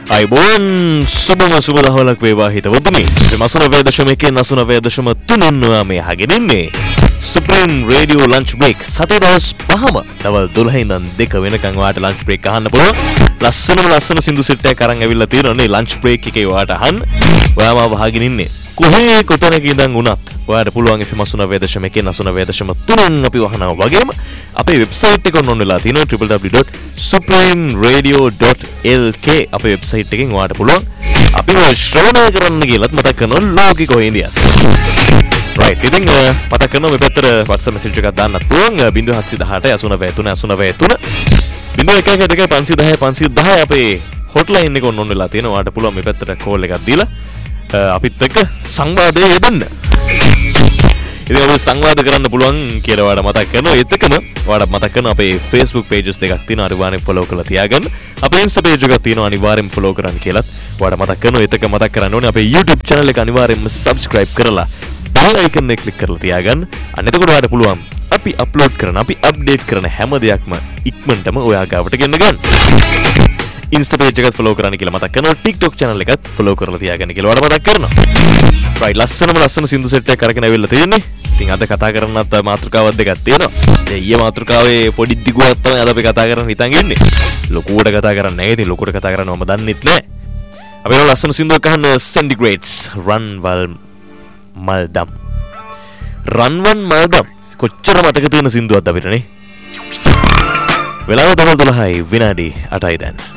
අයිබෝන් සුබම සුබ දහවලක් වේවා හිතවතුනි. මේ 89.1 89.3 මේ අහගෙන ඉන්නේ සුප්‍රීම් රේඩියෝ ලන්ච් බ්‍රේක්. සතේ දවස් 5ම දවල් 12 ඉඳන් 2 වෙනකන් ඔයාලට ලන්ච් බ්‍රේක් අහන්න පුළුවන්. ලස්සන සින්දු සෙට් එකක් අරන් ඇවිල්ලා තියෙනවා නේ ලන්ච් බ්‍රේක් එකේ ඔයාලට අහන්න. ඔයාම අහගෙන ඉන්නේ කොහේ කොතනක ඉඳන් වුණත් ඔයාලට පුළුවන් FM 89.1 89.3 අපි වහනවා වගේම අපේ වෙබ්සයිට් එක ඔන්න වෙලා තියෙනවා www.supremeradio.lk අපේ වෙබ්සයිට් එකෙන් ඔයාලට පුළුවන් අපිව ශ්‍රවණය කරන්න කියලාත් මතක් කරනවා ලෝකෙ කොහේ ඉඳියත්. right ඉතින් මතක් කරනවා මේ පැත්තට WhatsApp message එකක් දාන්නත් පුළුවන් 0718 89 510 අපේ hotline එක ඔන්න වෙලා තියෙනවා. ඔයාලට පුළුවන් මේ පැත්තට call එකක් දීලා අපිත් එක්ක සංවාදයේ යෙදෙන්න. ඉතින් අපි සංවාද කරන්න පුළුවන් කියලා ඔයාලට මතක් කරනවා. ඒත් එක්කම ඔයාලට මතක් කරනවා අපේ Facebook pages දෙකක් තියෙනවා. අනිවාර්යෙන් follow කරලා තියාගන්න. අපේ Insta page එකක් තියෙනවා. අනිවාර්යෙන් follow කරන්න කියලාත් ඔයාලට මතක් කරනවා. ඒත් එක්ක මතක් කරන්න ඕනේ අපේ YouTube channel එක අනිවාර්යෙන්ම subscribe කරලා bell icon එක click කරලා තියාගන්න. අන්න එතකොට ඔයාලට පුළුවන් අපි upload කරන අපි update කරන හැම දෙයක්ම ඉක්මනටම ඔයා ගාවට ගෙන්න ගන්න. Insta page එකත් follow කරන්න කියලා මතක් කරනවා. TikTok channel එකත් follow කරලා තියාගන්න කියලා ඔයාලට මතක් කරනවා. right ලස්සන සින්දු සෙට් එකක් අරගෙන ඇවිල්ලා තියෙන්නේ. ඉතින් අද කතා කරන්නත් මාතෘකාවක් දෙකක් තියෙනවා. ඊයේ මාතෘකාවේ පොඩි දිගුවක් තමයි අද අපි කතා කරන්න හිතන් ඉන්නේ. ලොකුවට කතා කරන්නේ නැහැ. ඉතින් ලොකුවට කතා කරන්න මම දන්නෙත් නැහැ. අපි ඔය ලස්සන සින්දුවක් අහන්න Centigrades Runwal Maldam. Runwal Maldam කොච්චර මතක තියෙන සින්දුවක්ද අපිට නේ. වෙලාව 12:00 විනාඩි 8යි දැන්.